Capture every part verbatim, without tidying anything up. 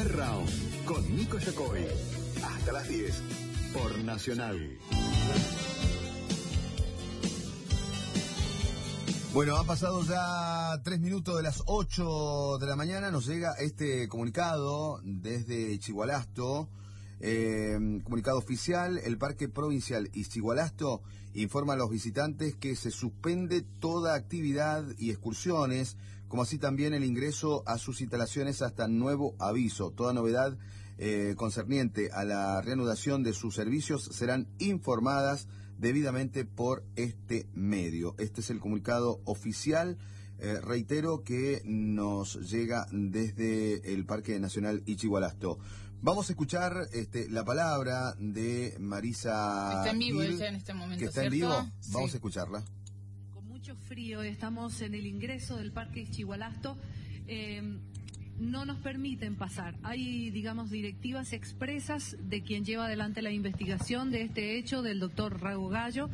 Primer Round con Nico Yacoy. Hasta las diez por Nacional. Bueno, han pasado ya tres minutos de las ocho de la mañana. Nos llega este comunicado desde Ischigualasto. Eh, comunicado oficial: el Parque Provincial Ischigualasto informa a los visitantes que se suspende toda actividad y excursiones, como así también el ingreso a sus instalaciones hasta nuevo aviso. Toda novedad eh, concerniente a la reanudación de sus servicios serán informadas debidamente por este medio. Este es el comunicado oficial, eh, reitero, que nos llega desde el Parque Nacional Ischigualasto. Vamos a escuchar este, la palabra de Marisa Está en vivo Gil, ella en este momento, que está ¿cierto? en vivo. Vamos Sí. a escucharla. Con mucho frío, estamos en el ingreso del Parque Ischigualasto. Eh, no nos permiten pasar. Hay, digamos, directivas expresas de quien lleva adelante la investigación de este hecho, del doctor Rago Gallo.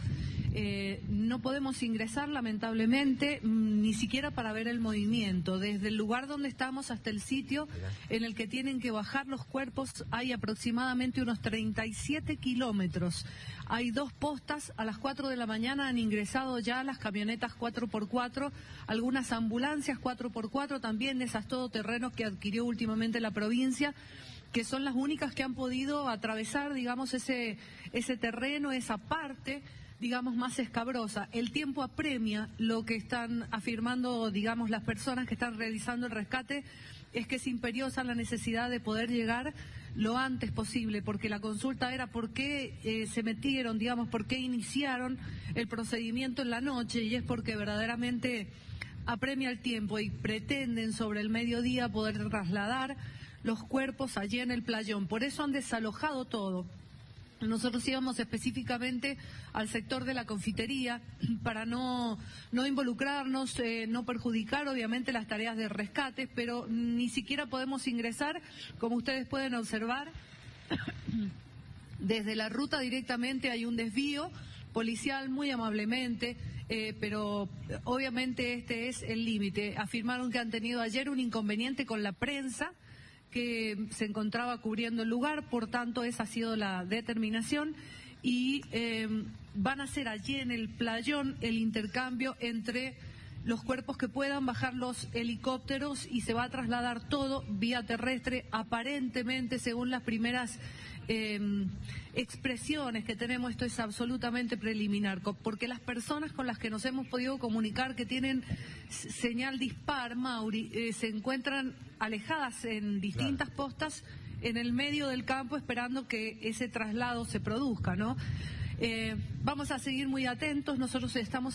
Eh, no podemos ingresar, lamentablemente, ni siquiera para ver el movimiento. Desde el lugar donde estamos hasta el sitio en el que tienen que bajar los cuerpos hay aproximadamente unos treinta y siete kilómetros. Hay dos postas, a las cuatro de la mañana han ingresado ya las camionetas cuatro por cuatro, algunas ambulancias cuatro por cuatro, también esas todoterrenos que adquirió últimamente la provincia, que son las únicas que han podido atravesar, digamos, ese, ese terreno, esa parte, digamos, más escabrosa. El tiempo apremia. Lo que están afirmando, digamos, las personas que están realizando el rescate es que es imperiosa la necesidad de poder llegar lo antes posible, porque la consulta era por qué eh, se metieron, digamos, por qué iniciaron el procedimiento en la noche, y es porque verdaderamente apremia el tiempo y pretenden sobre el mediodía poder trasladar los cuerpos allí en el playón. Por eso han desalojado todo. Nosotros íbamos específicamente al sector de la confitería para no, no involucrarnos, eh, no perjudicar obviamente las tareas de rescate, pero ni siquiera podemos ingresar, como ustedes pueden observar. Desde la ruta directamente hay un desvío policial muy amablemente, eh, pero obviamente este es el límite. Afirmaron que han tenido ayer un inconveniente con la prensa que se encontraba cubriendo el lugar, por tanto esa ha sido la determinación, y eh, van a hacer allí en el playón el intercambio entre los cuerpos que puedan bajar los helicópteros, y se va a trasladar todo vía terrestre, aparentemente, según las primeras eh, expresiones que tenemos. Esto es absolutamente preliminar, porque las personas con las que nos hemos podido comunicar que tienen señal dispar, Mauri, eh, se encuentran alejadas en distintas claro. postas en el medio del campo esperando que ese traslado se produzca, ¿no? Eh, vamos a seguir muy atentos. Nosotros estamos